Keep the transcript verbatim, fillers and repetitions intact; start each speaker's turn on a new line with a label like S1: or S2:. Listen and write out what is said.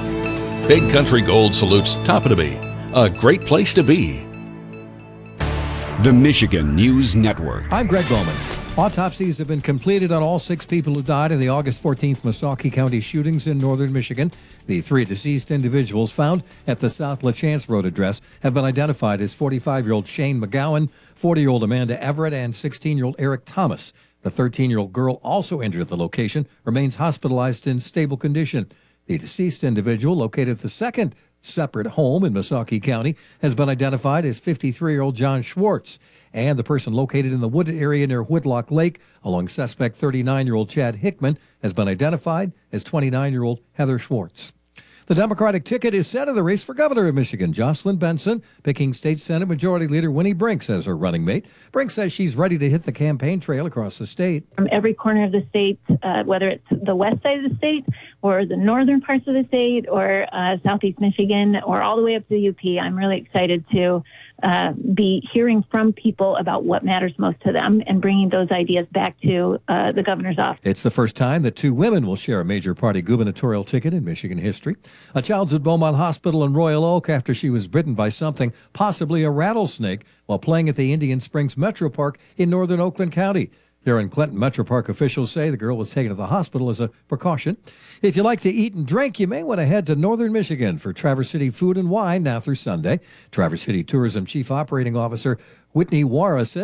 S1: Big Country Gold salutes Toppatoby, a great place to be.
S2: The Michigan News Network.
S3: I'm Greg Bowman. Autopsies have been completed on all six people who died in the August fourteenth Missaukee County shootings in northern Michigan. The three deceased individuals found at the South LaChance Road address have been identified as forty-five-year-old Shane McGowan, forty-year-old Amanda Everett, and sixteen-year-old Eric Thomas. The thirteen-year-old girl, also injured at the location, remains hospitalized in stable condition. The deceased individual, located at the second separate home in Missaukee County, has been identified as fifty-three-year-old John Schwartz, and the person located in the wooded area near Whitlock Lake along suspect thirty-nine-year-old Chad Hickman has been identified as twenty-nine-year-old Heather Schwartz. The Democratic ticket is set in the race for governor of Michigan. Jocelyn Benson picking State Senate Majority Leader Winnie Brinks as her running mate. Brinks says she's ready to hit the campaign trail across the state.
S4: From every corner of the state, uh, whether it's the west side of the state or the northern parts of the state or uh, southeast Michigan or all the way up to the U P, I'm really excited to uh, be hearing from people about what matters most to them and bringing those ideas back to uh, the governor's office.
S3: It's the first time that two women will share a major party gubernatorial ticket in Michigan history. A child's at Beaumont Hospital in Royal Oak after she was bitten by something, possibly a rattlesnake, while playing at the Indian Springs Metro Park in northern Oakland County. Here in Clinton, Metro Park officials say the girl was taken to the hospital as a precaution. If you like to eat and drink, you may want to head to northern Michigan for Traverse City Food and Wine now through Sunday. Traverse City Tourism Chief Operating Officer Whitney Wara says